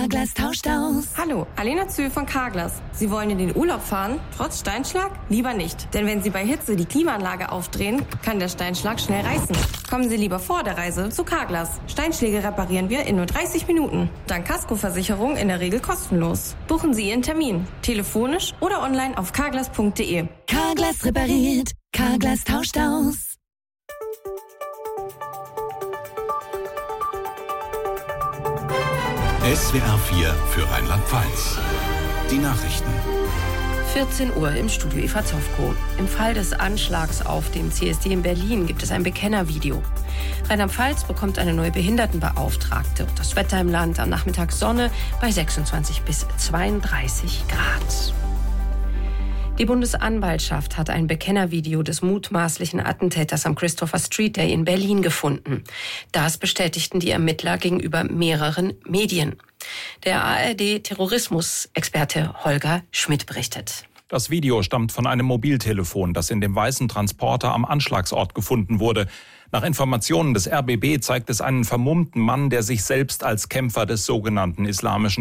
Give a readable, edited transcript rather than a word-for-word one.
Carglass tauscht aus. Hallo, Alena Zühl von Carglass. Sie wollen in den Urlaub fahren, trotz Steinschlag? Lieber nicht. Denn wenn Sie bei Hitze die Klimaanlage aufdrehen, kann der Steinschlag schnell reißen. Kommen Sie lieber vor der Reise zu Carglass. Steinschläge reparieren wir in nur 30 Minuten. Dank Kaskoversicherung in der Regel kostenlos. Buchen Sie Ihren Termin. Telefonisch oder online auf carglass.de. Carglass repariert. Carglass tauscht aus. SWR 4 für Rheinland-Pfalz. Die Nachrichten. 14 Uhr im Studio Eva Zofko. Im Fall des Anschlags auf dem CSD in Berlin gibt es ein Bekennervideo. Rheinland-Pfalz bekommt eine neue Behindertenbeauftragte. Und das Wetter im Land am Nachmittag Sonne bei 26 bis 32 Grad. Die Bundesanwaltschaft hat ein Bekennervideo des mutmaßlichen Attentäters am Christopher Street Day in Berlin gefunden. Das bestätigten die Ermittler gegenüber mehreren Medien. Der ARD-Terrorismus-Experte Holger Schmidt berichtet. Das Video stammt von einem Mobiltelefon, das in dem weißen Transporter am Anschlagsort gefunden wurde. Nach Informationen des RBB zeigt es einen vermummten Mann, der sich selbst als Kämpfer des sogenannten Islamischen